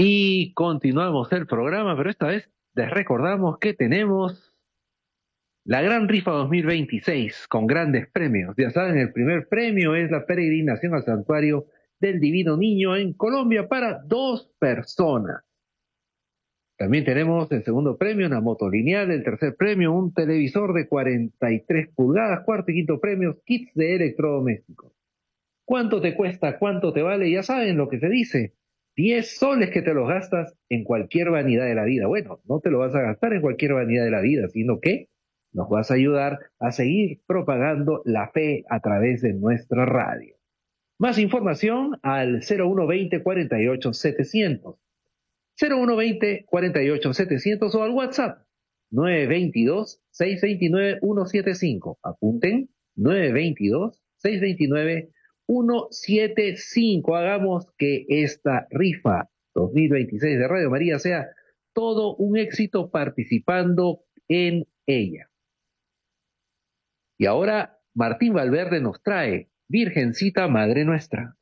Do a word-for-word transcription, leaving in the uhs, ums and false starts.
Y continuamos el programa, pero esta vez les recordamos que tenemos la Gran Rifa dos mil veintiséis con grandes premios. Ya saben, el primer premio es la peregrinación al Santuario del Divino Niño en Colombia para dos personas. También tenemos el segundo premio, una moto lineal. El tercer premio, un televisor de cuarenta y tres pulgadas. Cuarto y quinto premios, kits de electrodomésticos. ¿Cuánto te cuesta? ¿Cuánto te vale? Ya saben lo que se dice. diez soles que te los gastas en cualquier vanidad de la vida. Bueno, no te lo vas a gastar en cualquier vanidad de la vida, sino que nos vas a ayudar a seguir propagando la fe a través de nuestra radio. Más información al cero uno veinte cuarenta y ocho setecientos. cero uno veinte cuarenta y ocho setecientos o al WhatsApp nueve veintidós seiscientos veintinueve ciento setenta y cinco. Apunten, nueve veintidós seiscientos veintinueve ciento setenta y cinco. Hagamos que esta rifa dos mil veintiséis de Radio María sea todo un éxito participando en ella. Y ahora Martín Valverde nos trae Virgencita Madre Nuestra.